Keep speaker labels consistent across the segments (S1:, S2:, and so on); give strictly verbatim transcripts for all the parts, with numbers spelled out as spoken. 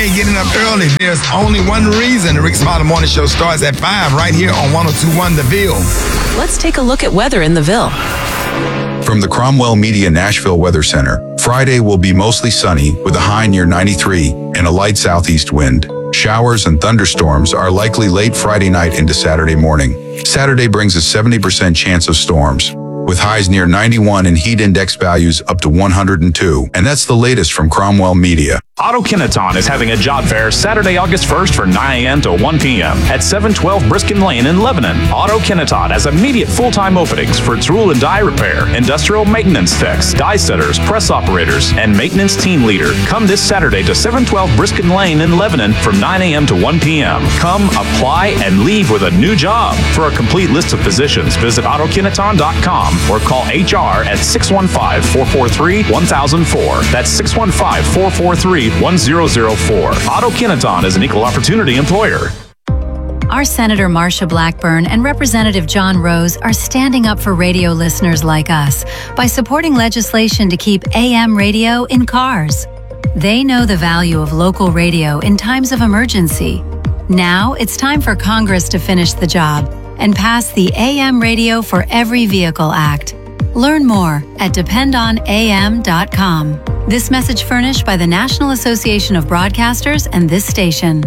S1: Hey, getting up early. There's only one reason the Rick Smiley Morning Show starts at five right here on one oh two point one The Ville.
S2: Let's take a look at weather in the Ville.
S3: From the Cromwell Media Nashville Weather Center, Friday will be mostly sunny with a high near ninety-three and a light southeast wind. Showers and thunderstorms are likely late Friday night into Saturday morning. Saturday brings a seventy percent chance of storms, with highs near ninety-one and heat index values up to one hundred two. And that's the latest from Cromwell Media.
S4: Auto Kineton is having a job fair Saturday, August first from nine a.m. to one p.m. at seven twelve Briskin Lane in Lebanon. Auto Kineton has immediate full-time openings for tool and die repair, industrial maintenance techs, die setters, press operators, and maintenance team leader. Come this Saturday to seven twelve Briskin Lane in Lebanon from nine a.m. to one p.m. Come, apply, and leave with a new job. For a complete list of positions, visit auto kineton dot com or call H R at six one five, four four three, one thousand four. That's six one five, four four three, one zero zero four. Auto Kineton is an equal opportunity employer.
S5: Our Senator Marsha Blackburn and Representative John Rose are standing up for radio listeners like us by supporting legislation to keep A M radio in cars. They know the value of local radio in times of emergency. Now it's time for Congress to finish the job and pass the A M Radio for Every Vehicle Act. Learn more at depend on A M dot com. This message furnished by the National Association of Broadcasters and this station.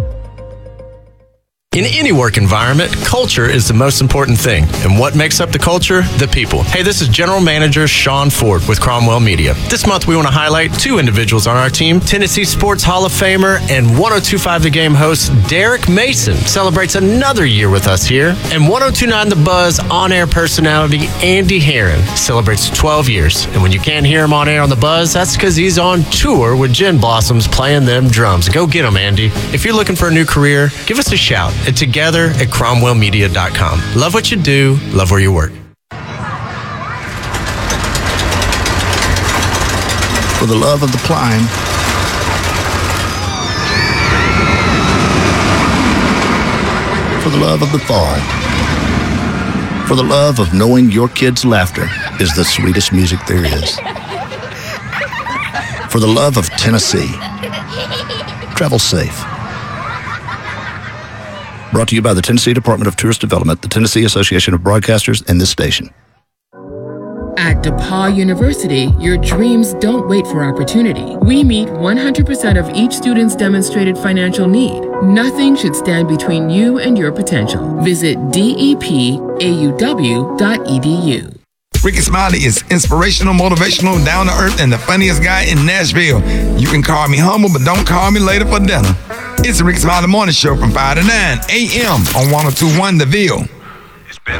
S6: In any work environment, culture is the most important thing. And what makes up the culture? The people. Hey, this is General Manager Sean Ford with Cromwell Media. This month, we want to highlight two individuals on our team. Tennessee Sports Hall of Famer and one oh two point five The Game host Derek Mason celebrates another year with us here. And one oh two point nine The Buzz on-air personality Andy Herron celebrates twelve years. And when you can't hear him on air on The Buzz, that's because he's on tour with Gin Blossoms playing them drums. Go get him, Andy. If you're looking for a new career, give us a shout at together at cromwell media dot com. Love what you do, love where you work.
S7: For the love of the climb, for the love of the fall, for the love of knowing your kid's laughter is the sweetest music there is, for the love of Tennessee. Travel safe. Brought to you by the Tennessee Department of Tourist Development, the Tennessee Association of Broadcasters, and this station.
S8: At DePaul University, your dreams don't wait for opportunity. We meet one hundred percent of each student's demonstrated financial need. Nothing should stand between you and your potential. Visit D E P A U W dot E D U.
S1: Ricky Smiley is inspirational, motivational, down to earth, and the funniest guy in Nashville. You can call me humble, but don't call me later for dinner. It's the Ricky Smiley Morning Show from five to nine a.m. on one oh two point one The Ville.